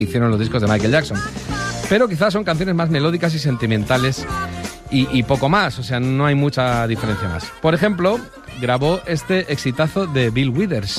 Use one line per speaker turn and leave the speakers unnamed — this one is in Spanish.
hicieron los discos de Michael Jackson. Pero quizás son canciones más melódicas y sentimentales y poco más, o sea, no hay mucha diferencia más. Por ejemplo, grabó este exitazo de Bill Withers.